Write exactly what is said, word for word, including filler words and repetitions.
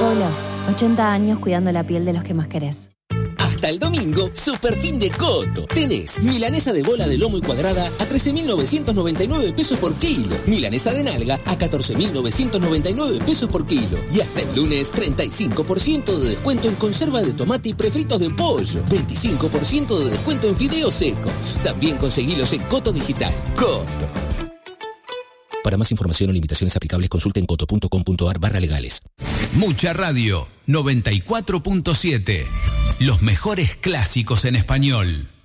Pueblos, ochenta años cuidando la piel de los que más querés. Hasta el domingo, super fin de Coto. Tenés milanesa de bola de lomo y cuadrada a trece mil novecientos noventa y nueve pesos por kilo. Milanesa de nalga a catorce mil novecientos noventa y nueve pesos por kilo. Y hasta el lunes, treinta y cinco por ciento de descuento en conserva de tomate y prefritos de pollo. veinticinco por ciento de descuento en fideos secos. También conseguilos en Coto Digital. Coto. Para más información o limitaciones aplicables, consulten coto punto com punto ar barra legales. Mucha Radio noventa y cuatro punto siete. Los mejores clásicos en español.